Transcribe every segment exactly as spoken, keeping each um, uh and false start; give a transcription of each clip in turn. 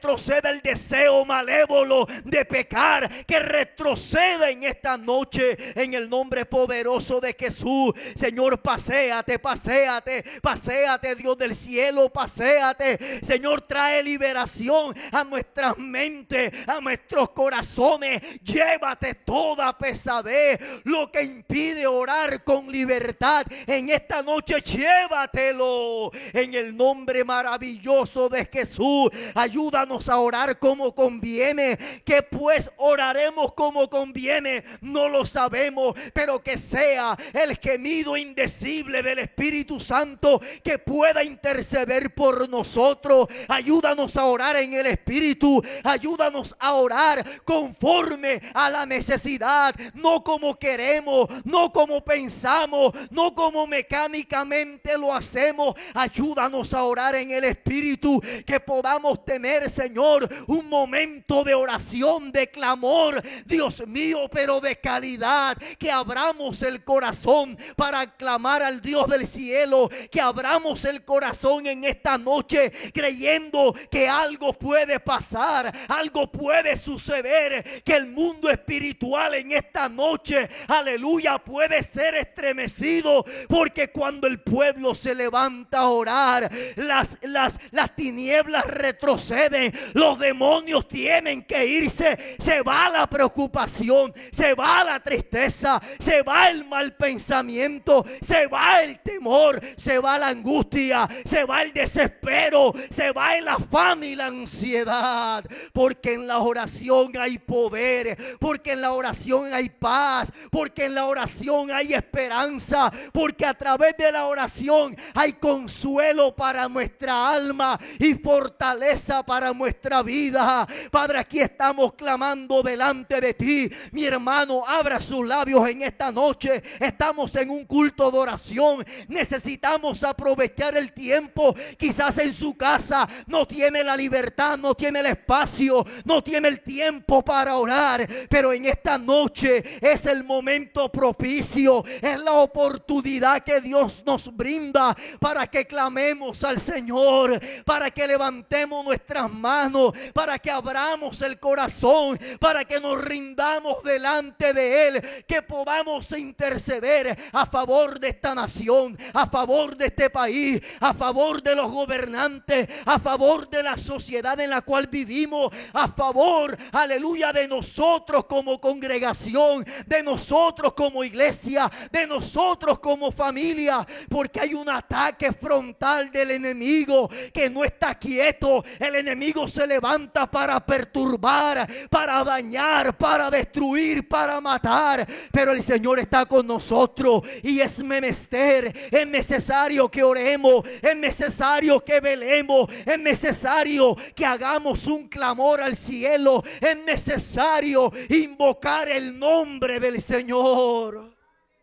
retroceda el deseo malévolo de pecar, que retroceda en esta noche en el nombre poderoso de Jesús. Señor, paséate, paséate, paséate, Dios del cielo, paséate. Señor, trae liberación a nuestras mentes, a nuestros corazones. Llévate toda pesadez, lo que impide orar con libertad en esta noche, llévatelo en el nombre maravilloso de Jesús. Ayúdanos a orar como conviene. Que pues oraremos como conviene, no lo sabemos, pero que sea el gemido indecible del Espíritu Santo que pueda interceder por nosotros. Ayúdanos a orar en el Espíritu, ayúdanos a orar conforme a la necesidad, no como queremos, no como pensamos, no como mecánicamente lo hacemos. Ayúdanos a orar en el Espíritu, que podamos tener, Señor, un momento de oración, de clamor, Dios mío, pero de calidad. Que abramos el corazón para clamar al Dios del cielo, que abramos el corazón en esta noche creyendo que algo puede pasar, algo puede suceder, que el mundo espiritual en esta noche, aleluya, puede ser estremecido, porque cuando el pueblo se levanta a orar, las, las, las tinieblas retroceden, los demonios tienen que irse, se va la preocupación, se va la tristeza, se va el mal pensamiento, se va el temor, se va la angustia, se va el desespero, se va el afán y la ansiedad, porque en la oración hay poder, porque en la oración hay paz, porque en la oración hay esperanza, porque a través de la oración hay consuelo para nuestra alma y fortaleza para nuestra vida. Padre, aquí estamos clamando delante de ti. Mi hermano, abra sus labios en esta noche. Estamos en un culto de oración. Necesitamos aprovechar el tiempo. Quizás en su casa no tiene la libertad, no tiene el espacio, no tiene el tiempo para orar, pero en esta noche es el momento propicio, es la oportunidad que Dios nos brinda para que clamemos al Señor, para que levantemos nuestras manos, para que abramos el corazón, para que nos rindamos delante de Él, que podamos interceder a favor de esta nación, a favor de este país, a favor de los gobernantes, a favor de la sociedad en la cual vivimos, a favor, aleluya, de nosotros como congregación, de nosotros como iglesia, de nosotros como familia, porque hay un ataque frontal del enemigo que no está quieto. El enemigo se levanta para perturbar, para dañar, para destruir, para matar, pero el Señor está con nosotros y es menester, es necesario que oremos, es necesario que velemos, es necesario que hagamos un clamor al cielo, es necesario invocar el nombre del Señor.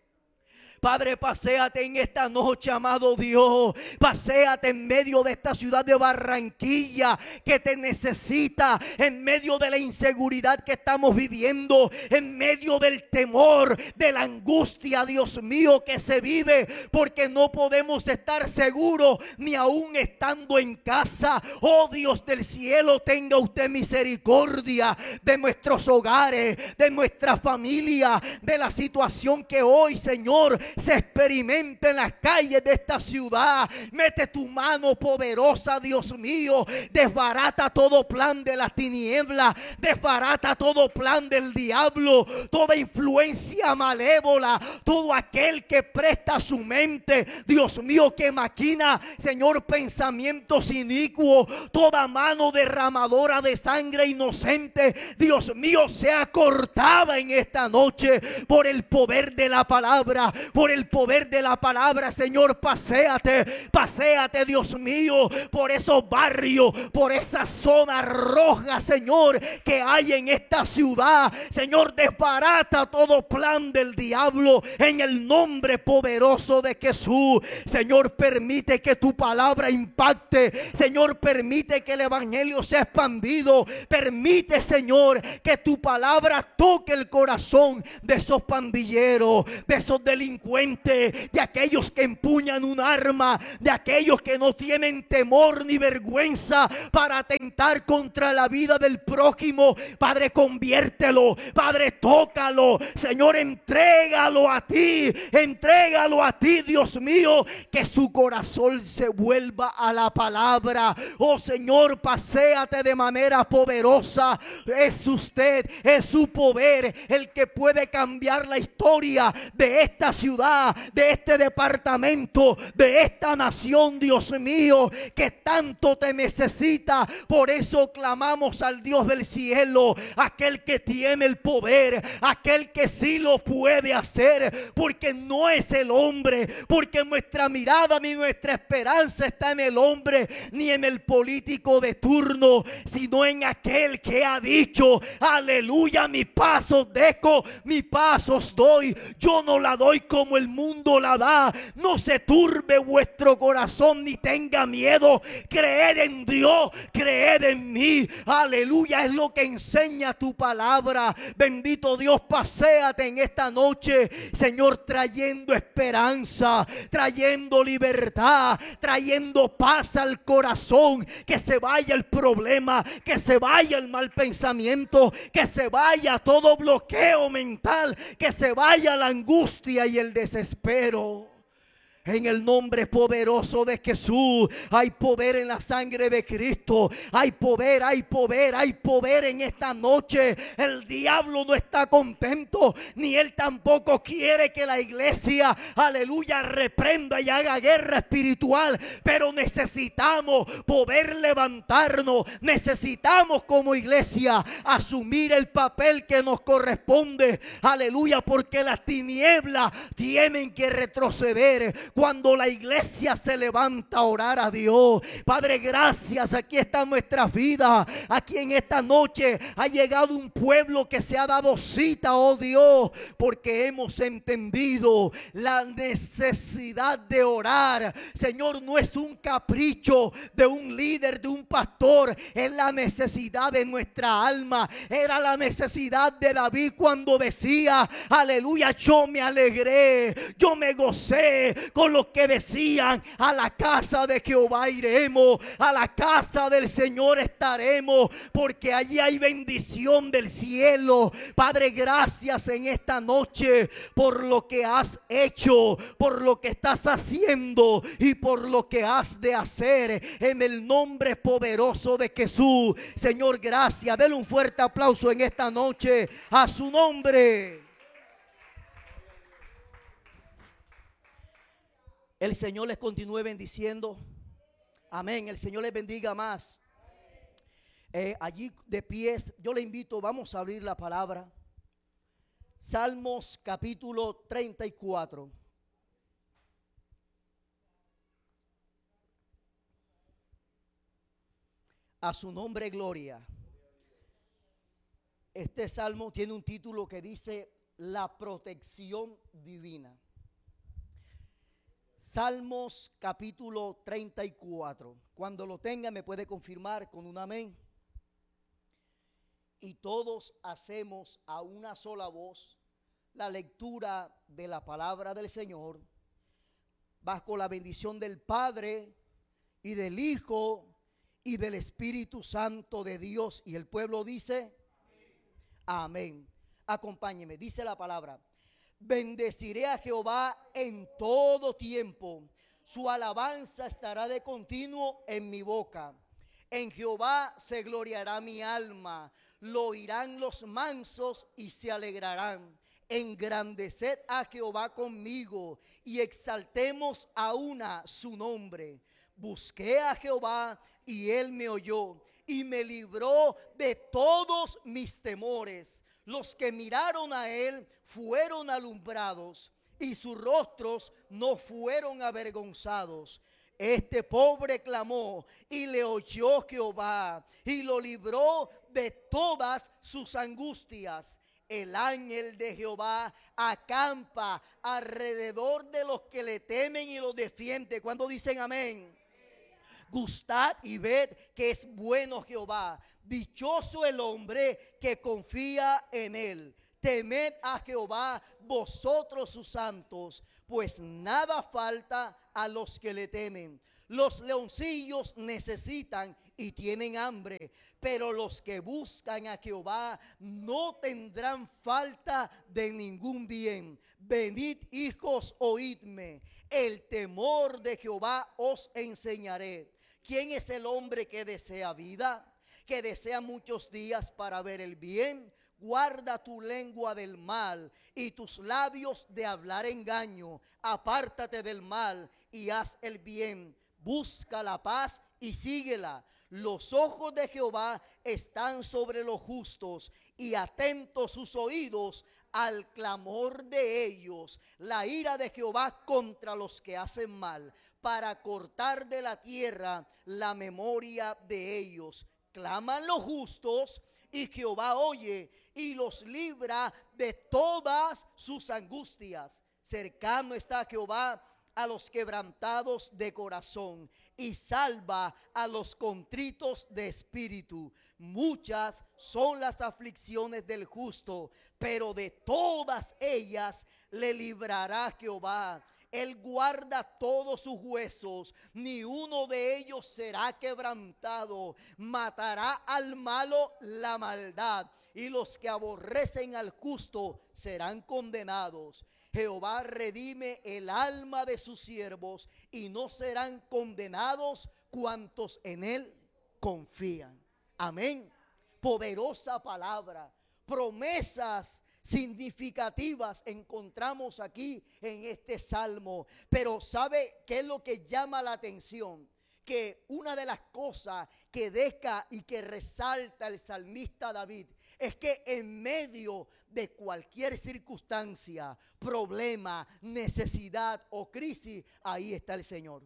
Padre, paséate en esta noche, amado Dios. Paséate en medio de esta ciudad de Barranquilla que te necesita, en medio de la inseguridad que estamos viviendo, en medio del temor, de la angustia, Dios mío, que se vive, porque no podemos estar seguros ni aún estando en casa. Oh Dios del cielo, tenga usted misericordia de nuestros hogares, de nuestra familia, de la situación que hoy, Señor, se experimenta en las calles de esta ciudad. Mete tu mano poderosa, Dios mío, desbarata todo plan de las tinieblas, desbarata todo plan del diablo, toda influencia malévola, todo aquel que presta su mente, Dios mío, que maquina, Señor, pensamientos inicuos, toda mano derramadora de sangre inocente, Dios mío, sea cortada en esta noche por el poder de la palabra. Por el poder de la palabra, Señor, paséate, paséate, Dios mío, por esos barrios, por esa zona roja, Señor, que hay en esta ciudad. Señor, desbarata todo plan del diablo en el nombre poderoso de Jesús. Señor, permite que tu palabra impacte. Señor, permite que el evangelio sea expandido. Permite, Señor, que tu palabra toque el corazón de esos pandilleros, de esos delincuentes, delincuentes, de aquellos que empuñan un arma, de aquellos que no tienen temor ni vergüenza para atentar contra la vida del prójimo. Padre, conviértelo. Padre, tócalo. Señor, entrégalo a ti. Entrégalo a ti, Dios mío. Que su corazón se vuelva a la palabra. Oh Señor, paséate de manera poderosa. Es usted, es su poder el que puede cambiar la historia de esta ciudad, de este departamento, de esta nación, Dios mío, que tanto te necesita. Por eso clamamos al Dios del cielo, aquel que tiene el poder, aquel que sí lo puede hacer, porque no es el hombre, porque nuestra mirada ni nuestra esperanza está en el hombre, ni en el político de turno, sino en aquel que ha dicho: aleluya, mi paz os dejo, mi paz os doy. Yo no la doy como el mundo la da. No se turbe vuestro corazón ni tenga miedo. Creed en Dios, creed en mí. Aleluya, es lo que enseña tu palabra. Bendito Dios, paséate en esta noche, Señor, trayendo esperanza, trayendo libertad, trayendo paz al corazón. Que se vaya el problema, que se vaya el mal pensamiento, que se vaya todo bloqueo mental, que se vaya la angustia y el desespero. En el nombre poderoso de Jesús, hay poder en la sangre de Cristo. Hay poder, hay poder, hay poder en esta noche. El diablo no está contento, ni él tampoco quiere que la iglesia, aleluya, reprenda y haga guerra espiritual. Pero necesitamos poder levantarnos. Necesitamos como iglesia asumir el papel que nos corresponde. Aleluya, porque las tinieblas tienen que retroceder cuando la iglesia se levanta a orar a Dios. Padre, gracias. Aquí está nuestra vida. Aquí en esta noche ha llegado un pueblo que se ha dado cita, oh Dios, porque hemos entendido la necesidad de orar. Señor, no es un capricho de un líder, de un pastor, es la necesidad de nuestra alma. Era la necesidad de David cuando decía: aleluya, yo me alegré, yo me gocé con los que decían: a la casa de Jehová iremos, a la casa del Señor estaremos, porque allí hay bendición del cielo. Padre, gracias en esta noche por lo que has hecho, por lo que estás haciendo y por lo que has de hacer, en el nombre poderoso de Jesús. Señor, gracias. Denle un fuerte aplauso en esta noche a su nombre. El Señor les continúe bendiciendo. Amén. El Señor les bendiga más. Eh, allí de pies, yo le invito, vamos a abrir la palabra. Salmos capítulo treinta y cuatro. A su nombre, gloria. Este salmo tiene un título que dice: la protección divina. Salmos capítulo treinta y cuatro. Cuando lo tenga me puede confirmar con un amén. Y todos hacemos a una sola voz la lectura de la palabra del Señor, bajo la bendición del Padre y del Hijo y del Espíritu Santo de Dios. Y el pueblo dice: amén. Acompáñeme, dice la palabra: bendeciré a Jehová en todo tiempo, su alabanza estará de continuo en mi boca. En Jehová se gloriará mi alma, lo oirán los mansos y se alegrarán. Engrandeced a Jehová conmigo y exaltemos a una su nombre. Busqué a Jehová y él me oyó y me libró de todos mis temores. Los que miraron a él fueron alumbrados y sus rostros no fueron avergonzados. Este pobre clamó y le oyó Jehová y lo libró de todas sus angustias. El ángel de Jehová acampa alrededor de los que le temen y los defiende. Cuando dicen amén. Gustad y ved que es bueno Jehová. Dichoso el hombre que confía en él. Temed a Jehová vosotros sus santos, pues nada falta a los que le temen. Los leoncillos necesitan y tienen hambre, pero los que buscan a Jehová no tendrán falta de ningún bien. Venid, hijos, oídme, el temor de Jehová os enseñaré. ¿Quién es el hombre que desea vida, que desea muchos días para ver el bien? Guarda tu lengua del mal y tus labios de hablar engaño. Apártate del mal y haz el bien. Busca la paz y síguela. Los ojos de Jehová están sobre los justos y atentos sus oídos al clamor de ellos. La ira de Jehová contra los que hacen mal, para cortar de la tierra la memoria de ellos. Claman los justos y Jehová oye y los libra de todas sus angustias. Cercano está Jehová a los quebrantados de corazón y salva a los contritos de espíritu. Muchas son las aflicciones del justo, pero de todas ellas le librará Jehová. Él guarda todos sus huesos, ni uno de ellos será quebrantado. Matará al malo la maldad, y los que aborrecen al justo serán condenados. Jehová redime el alma de sus siervos, y no serán condenados cuantos en él confían. Amén. Poderosa palabra, promesas significativas encontramos aquí en este salmo. Pero ¿sabe qué es lo que llama la atención? Que una de las cosas que deja y que resalta el salmista David es que en medio de cualquier circunstancia, problema, necesidad o crisis, ahí está el Señor.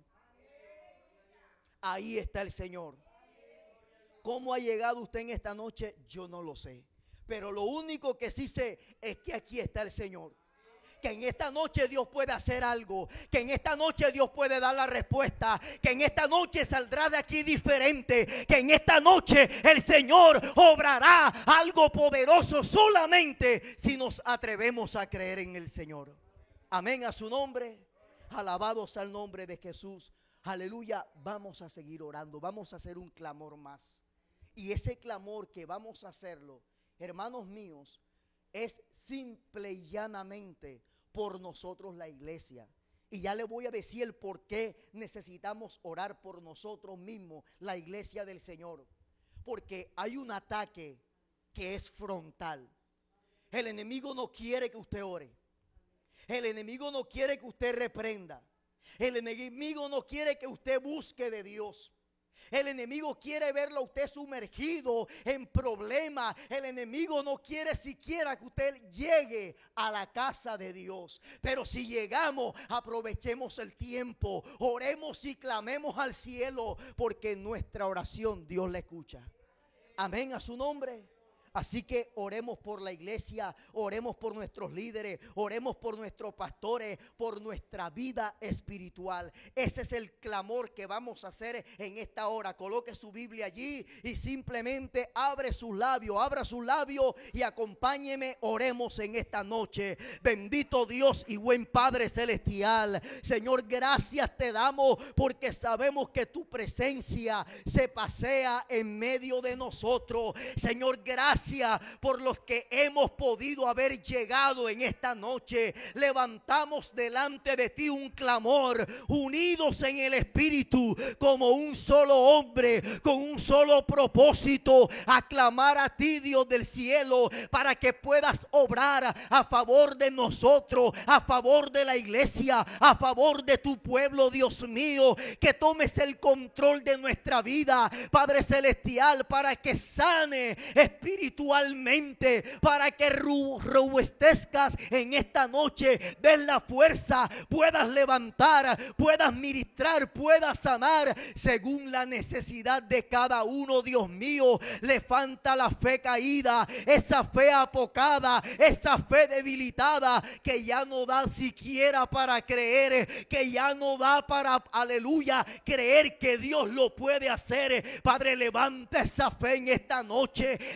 Ahí está el Señor. ¿Cómo ha llegado usted en esta noche? Yo no lo sé. Pero lo único que sí sé es que aquí está el Señor. Que en esta noche Dios puede hacer algo. Que en esta noche Dios puede dar la respuesta. Que en esta noche saldrá de aquí diferente. Que en esta noche el Señor obrará algo poderoso solamente si nos atrevemos a creer en el Señor. Amén a su nombre. Alabados al nombre de Jesús. Aleluya. Vamos a seguir orando. Vamos a hacer un clamor más. Y ese clamor que vamos a hacerlo, hermanos míos, es simple y llanamente por nosotros la iglesia. Y ya le voy a decir el por qué necesitamos orar por nosotros mismos, la iglesia del Señor. Porque hay un ataque que es frontal. El enemigo no quiere que usted ore. El enemigo no quiere que usted reprenda. El enemigo no quiere que usted busque de Dios. El enemigo quiere verlo a usted sumergido en problemas. El enemigo no quiere siquiera que usted llegue a la casa de Dios. Pero si llegamos, aprovechemos el tiempo, oremos y clamemos al cielo, porque en nuestra oración Dios la escucha. Amén a su nombre. Así que oremos por la iglesia, oremos por nuestros líderes, oremos por nuestros pastores, por nuestra vida espiritual. Ese es el clamor que vamos a hacer en esta hora. Coloque su Biblia allí y simplemente abre sus labios, abra sus labios y acompáñeme, oremos en esta noche. Bendito Dios y buen Padre celestial, Señor, gracias te damos porque sabemos que tu presencia se pasea en medio de nosotros. Señor, gracias por los que hemos podido haber llegado en esta noche. Levantamos delante de ti un clamor, unidos en el Espíritu, como un solo hombre, con un solo propósito, a clamar a ti, Dios del cielo, para que puedas obrar a favor de nosotros, a favor de la iglesia, a favor de tu pueblo, Dios mío. Que tomes el control de nuestra vida, Padre celestial, para que sane espiritualmente, para que robustezcas en esta noche, den la fuerza, puedas levantar, puedas ministrar, puedas sanar según la necesidad de cada uno. Dios mío, levanta la fe caída, esa fe apocada, esa fe debilitada que ya no da siquiera para creer, que ya no da para, aleluya, creer que Dios lo puede hacer. Padre, levanta esa fe en esta noche en el nombre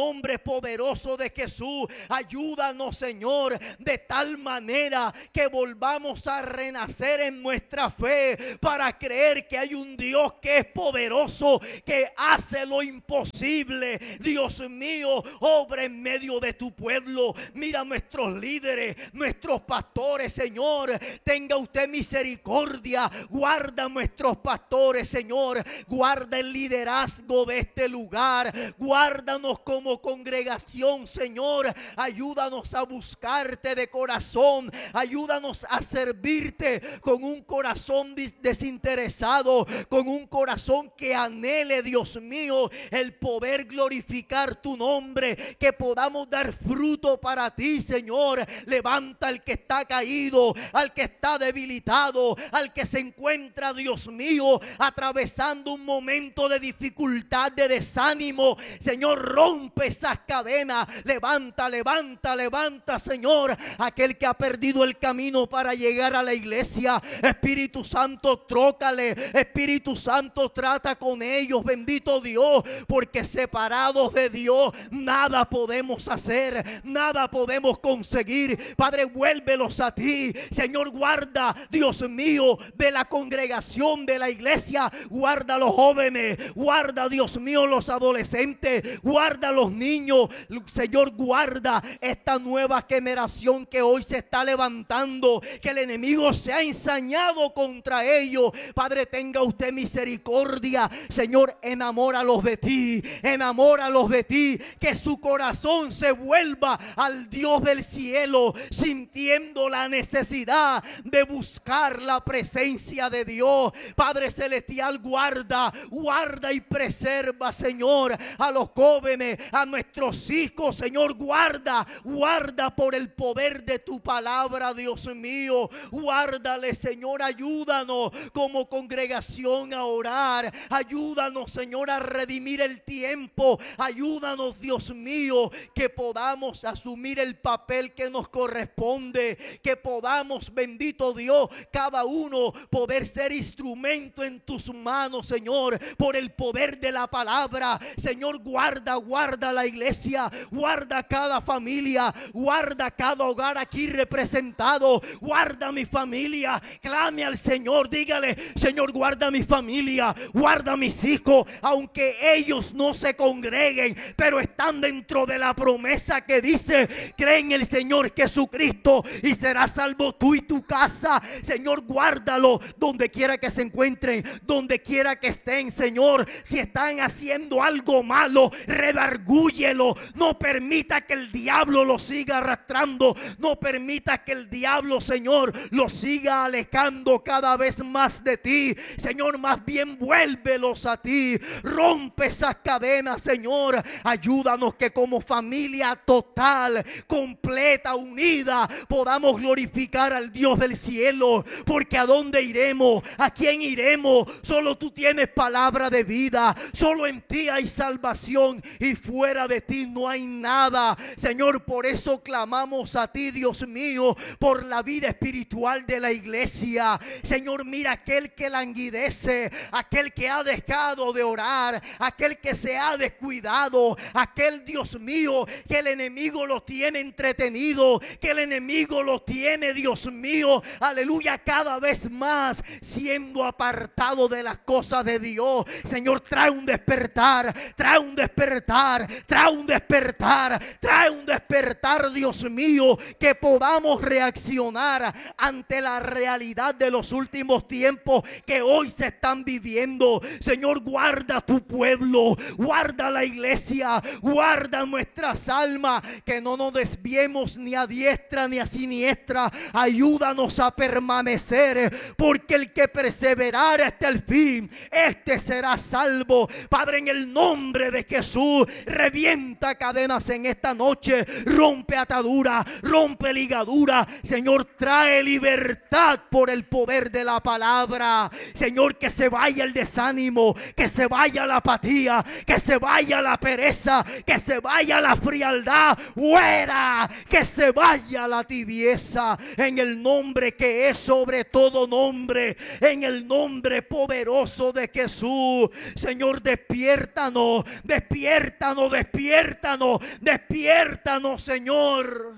nombre poderoso de Jesús. Ayúdanos, Señor, de tal manera que volvamos a renacer en nuestra fe para creer que hay un Dios que es poderoso, que hace lo imposible. Dios mío, obra en medio de tu pueblo. Mira nuestros líderes, nuestros pastores, Señor. Tenga usted misericordia. Guarda nuestros pastores, Señor. Guarda el liderazgo de este lugar. Guárdanos como congregación, Señor. Ayúdanos a buscarte de corazón. Ayúdanos a servirte con un corazón desinteresado, con un corazón que anhele, Dios mío, el poder glorificar tu nombre, que podamos dar fruto para ti, Señor. Levanta al que está caído, al que está debilitado, al que se encuentra, Dios mío, atravesando un momento de dificultad, de desánimo. Señor, rompe esas cadenas. Levanta, levanta, levanta, Señor, aquel que ha perdido el camino para llegar a la iglesia. Espíritu Santo, trócale. Espíritu Santo, trata con ellos, bendito Dios, porque separados de Dios nada podemos hacer, nada podemos conseguir. Padre, vuélvelos a ti. Señor, guarda, Dios mío, de la congregación de la iglesia. Guarda a los jóvenes, guarda, Dios mío, los adolescentes, guarda a los niños. Señor, guarda esta nueva generación que hoy se está levantando, que el enemigo se ha ensañado contra ellos. Padre, tenga usted misericordia. Señor, enamóralos de ti, enamóralos de ti, que su corazón se vuelva al Dios del cielo, sintiendo la necesidad de buscar la presencia de Dios. Padre celestial, guarda, guarda y preserva, Señor, a los jóvenes, a nuestros hijos, Señor, guarda, guarda por el poder de tu palabra, Dios mío. Guárdale, Señor, ayúdanos como congregación a orar. Ayúdanos, Señor, a redimir el tiempo. Ayúdanos, Dios mío, que podamos asumir el papel que nos corresponde. Que podamos, bendito Dios, cada uno poder ser instrumento en tus manos, Señor, por el poder de la palabra. Señor, guarda, guarda la iglesia. Guarda cada familia. Guarda cada hogar aquí representado. Guarda mi familia. Clame al Señor. Dígale: Señor, guarda mi familia. Guarda mis hijos. Aunque ellos no se congreguen, pero están dentro de la promesa que dice: cree en el Señor Jesucristo y serás salvo tú y tu casa. Señor, guárdalo donde quiera que se encuentren, donde quiera que estén, Señor. Si están haciendo algo malo, redargúyelo. No permita que el diablo lo siga arrastrando. No permita que el diablo, Señor, lo siga alejando cada vez más de ti. Señor, más bien vuélvelos a ti. Rompe esas cadenas, Señor. Ayúdanos que como familia total, completa, unida, podamos glorificar al Dios del cielo. Porque ¿a dónde iremos? ¿A quién iremos? Solo tú tienes palabra de vida. Solo en ti hay salvación y fuera de ti no hay nada. Señor, por eso clamamos a ti, Dios mío, por la vida espiritual de la iglesia. Señor, mira aquel que languidece, aquel que ha dejado de orar, aquel que se ha descuidado, aquel, Dios mío, que el enemigo lo tiene entretenido, que el enemigo lo tiene, Dios mío, aleluya, cada vez más siendo apartado de las cosas de Dios. Señor, trae un despertar, trae un despertar, trae un despertar, trae un despertar, Dios mío, que podamos reaccionar ante la realidad de los últimos tiempos que hoy se están viviendo. Señor, guarda tu pueblo, guarda la iglesia, guarda nuestras almas, que no nos desviemos ni a diestra ni a siniestra. Ayúdanos a permanecer, porque el que perseverare hasta el fin, este será salvo. Padre, en el nombre de Jesús, revienta cadenas en esta noche, rompe atadura, rompe ligadura. Señor, trae libertad por el poder de la palabra. Señor, que se vaya el desánimo, que se vaya la apatía, que se vaya la pereza, que se vaya la frialdad, fuera, que se vaya la tibieza, en el nombre que es sobre todo nombre, en el nombre poderoso de Jesús. Señor, despiértanos, despiértanos despiértanos, despiértanos, Señor.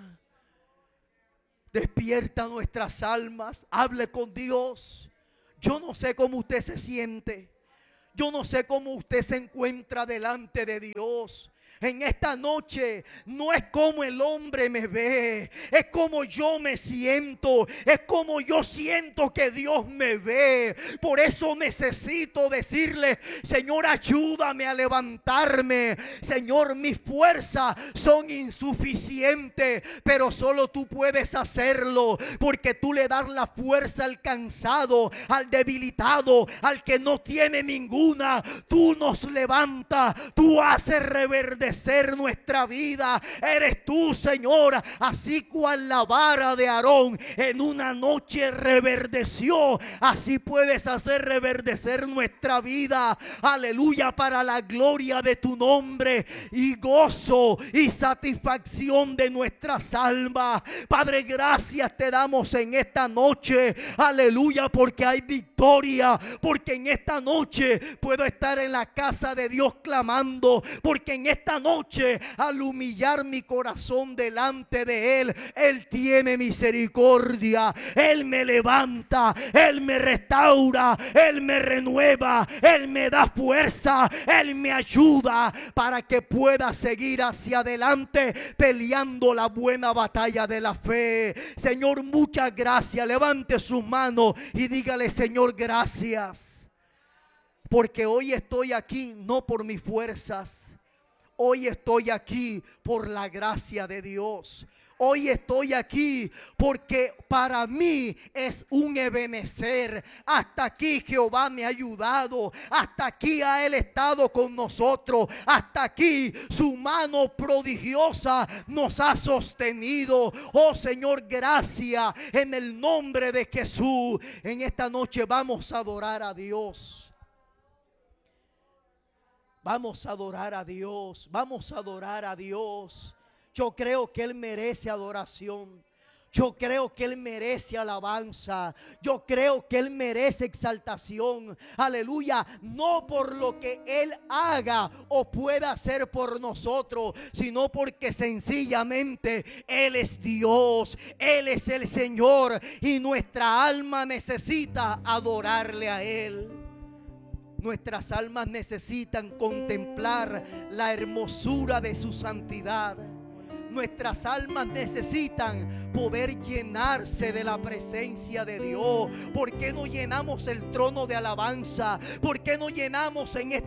Despierta nuestras almas. Hable con Dios. Yo no sé cómo usted se siente. Yo no sé cómo usted se encuentra delante de Dios. En esta noche no es como el hombre me ve, es como yo me siento, es como yo siento que Dios me ve. Por eso necesito decirle: Señor, ayúdame a levantarme. Señor, mis fuerzas son insuficientes, pero solo tú puedes hacerlo, porque tú le das la fuerza al cansado, al debilitado, al que no tiene ninguna. Tú nos levantas, tú haces reverdecer nuestra vida. Eres tú, Señor, así cual la vara de Aarón en una noche reverdeció, así puedes hacer reverdecer nuestra vida. Aleluya, para la gloria de tu nombre y gozo y satisfacción de nuestras almas. Padre, gracias te damos en esta noche. Aleluya, porque hay victoria, porque en esta noche puedo estar en la casa de Dios clamando, porque en esta noche, al humillar mi corazón delante de Él, Él tiene misericordia. Él me levanta, Él me restaura, Él me renueva, Él me da fuerza, Él me ayuda para que pueda seguir hacia adelante peleando la buena batalla de la fe. Señor, muchas gracias. Levante sus manos y dígale: Señor, gracias, porque hoy estoy aquí no por mis fuerzas. Hoy estoy aquí por la gracia de Dios. Hoy estoy aquí porque para mí es un ebenecer. Hasta aquí Jehová me ha ayudado. Hasta aquí ha Él estado con nosotros. Hasta aquí su mano prodigiosa nos ha sostenido. Oh Señor, gracias en el nombre de Jesús. En esta noche vamos a adorar a Dios. Vamos a adorar a Dios, vamos a adorar a Dios. Yo creo que Él merece adoración. Yo creo que Él merece alabanza. Yo creo que Él merece exaltación. Aleluya. No por lo que Él haga o pueda hacer por nosotros, sino porque sencillamente Él es Dios. Él es el Señor y nuestra alma necesita adorarle a Él. Nuestras almas necesitan contemplar la hermosura de su santidad. Nuestras almas necesitan poder llenarse de la presencia de Dios. ¿Por qué no llenamos el trono de alabanza? ¿Por qué no llenamos en este